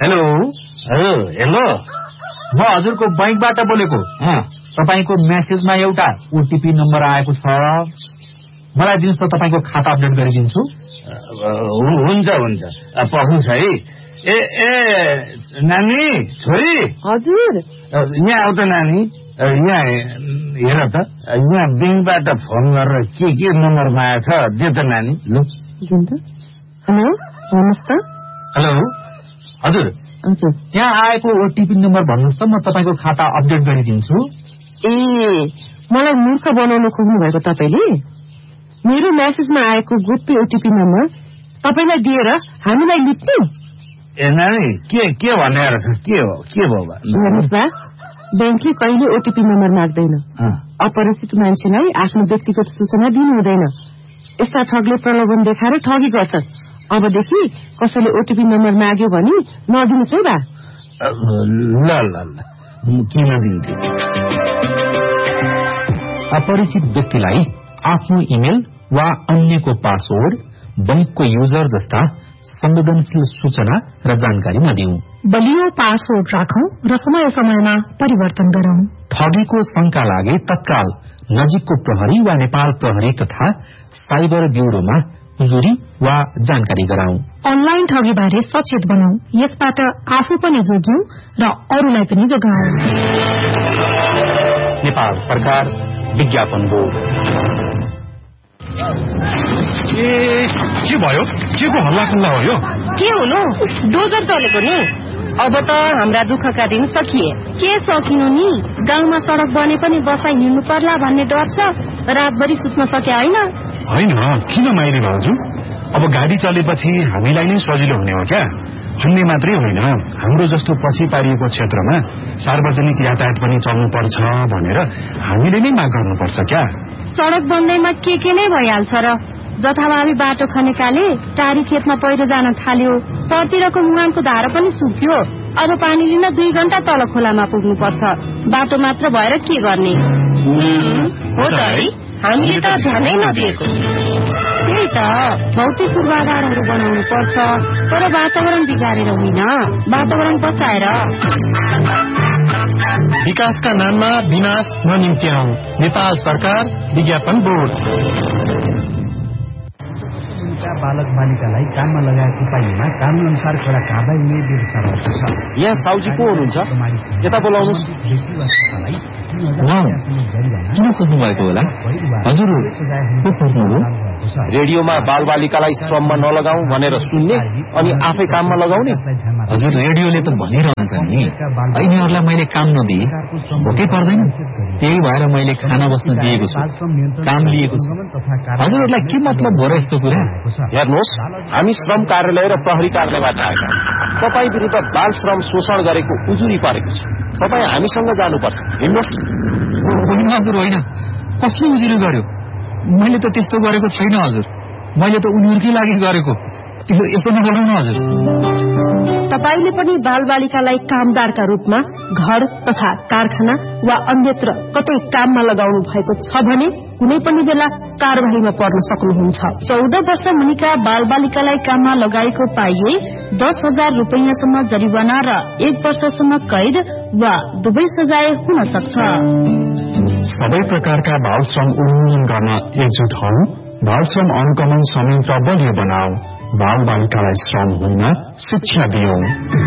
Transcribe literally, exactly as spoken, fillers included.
Hello hello म हजुरको बैंकबाट बोलेको। तपाईको मेसेजमा एउटा ओटीपी नम्बर आएको छ, मलाई दिनुहोस् त, तपाईको खाता अपडेट गरिदिन्छु। हुन्छ हुन्छ पहुन्छ है। ए ए नानी छोरी। हजुर यहाँ आउ त नानी, यहाँ हेर त, यहाँ बैंकबाट फोन गरेर के के नम्बर मागेको छ, दे त नानी। ल दिनु त। हेलो भन्नुहोस् त। हेलो हजुर हजुर यहाँ आएको ओटीपी नम्बर भन्नुहोस् त, म तपाईको खाता अपडेट गरिदिन्छु। ए मलाई मूर्ख बनाउन खोज्नु भएको तपाईले? मेरो मेसेजमा आएको गोप्य ओटीपी नम्बर तपाईलाई दिएर हामीलाई लुट्नु? ए नानी के के भनेर छ, के हो के भयो? हेर्नुहोस् बा, बैंकले कहिले ओटीपी नम्बर माग्दैन। अपरिचित मान्छेलाई आफ्नो व्यक्तिगत सूचना दिनु हुँदैन। यस्ता ठगले प्रलोभन देखाएर ठगी गर्छन्। अबदेखि कसैले ओटीपी नम्बर माग्यो भने नदिनुहोस् है बा। ल ल ल किन दिन्थे? अपरिचित व्यक्तिलाई आफ्नो इमेल वा अन्यको पासवर्ड, बैंकको युजर जस्ता संवेदनशील सूचना र जानकारी नदिऊ। बलियो पासवर्ड राखौं र समय समयमा परिवर्तन गरौं। ठगीको शंका लागे तत्काल नजिकको प्रहरी वा नेपाल प्रहरी तथा साइबर ब्यूरोमा उजुरी वा जानकारी गराऊ। अनलाइन ठगी बारे सचेत बनाऊ, यसबाट आफू पनि जोगिऊ र अरूलाई पनि जोगाऊ। नेपाल सरकार विज्ञापन बोर्ड। ए के भयो? के को हल्ला खल्ला हो यो? के हुनु, डोजर चलेको नि। अब त हाम्रा दुःखका दिन सकिए। के सकिनु नि, गाउँमा सड़क बने पनि बसाइ हिँड्नु पर्ला भन्ने डर छ। रातभरि सुत्न सके होइन? होइन, किन माइली भाउजू? अब गाडी चलेपछि हामीलाई नै सजिलो हुने हो क्या? भन्ने मात्रै होइन, हाम्रो जस्तो पछि पारिएको क्षेत्रमा सार्वजनिक यातायात पनि चल्नु पर्छ भनेर हामीले नै माग गर्नुपर्छ क्या? सड़क बन्दैमा के के नै भइहाल्छ र। जथाभावी बाटो खनेकाले टारी खेतमा पहिरो जान थाल्यो, परतिरको मुहानको धारा पनि सुक्यो। अब पानी लिन दुई घण्टा तल खोलामा पुग्नु पर्छ। बाटो मात्र भएर के गर्ने हो त है? हामीले त ध्यानै नदिएको। त्यही त, भौतिक पूर्वाधारहरू बनाउनु पर्छ, तर वातावरण बिगारेर होइन, वातावरण बचाएर। विकासका नाममा विनाश ननिम्त्याउँ। नेपाल सरकार विज्ञापन बोर्ड। बालक बालिकालाई काममा लगाएको पाइनेमा कानून अनुसार कड़ा कारबाही हुने व्यवस्था रहेको छ। यहाँ साउजी को हुनुहुन्छ? यता बोलाउनुस्। किन खोज्नु भएको होला? हजुर को खोज्नुभयो? रेडियोमा बाल बालिकालाई श्रममा नलगाऊ भनेर सुन्ने अनि आफै काममा लगाउने। हजुर रेडियोले त भनिरहन्छ नि, यिनीहरूलाई मैले काम नदिए भोकै पर्दैन, त्यही भएर मैले खाना बस्न दिएको छु, काम लिएको छु। हजुरहरूलाई के मतलब हो र यस्तो कुरा? हेर्नुहोस्, हामी श्रम कार्यालय र प्रहरी कार्यालयबाट आएका। तपाईँ विरुद्ध बाल श्रम शोषण गरेको उजुरी परेको छ। तपाईँ हामीसँग जानुपर्छ। हिँड्नुहोस्। होइन हजुर, होइन, कसले उजुरी गर्यो? मैले त त्यस्तो गरेको छैन हजुर, मैले त उनीहरूकै लागि गरेको। त्यो यसो नगर्नु न हजुर। तपाईले पनि बाल बालिकालाई कामदारका रूपमा घर तथा कारखाना वा अन्यत्र कतै काममा लगाउनु भएको छ भने कुनै पनि बेला कारबाहीमा पर्न सक्नुहुन्छ। चौध वर्ष मुनिका बाल बालिकालाई काममा लगाएको पाइए दस हजार रुपियाँसम्म जरिवाना र एक वर्षसम्म कैद वा दुवै सजाय हुन सक्छ। सबै प्रकारका बाल श्रम उन्मूलन गर्न एकजुट हौ। बाल श्रम अनुगमन संयन्त्र बलियो बनाऊ। बाल बालिकालाई श्रम होइन शिक्षा दियौं।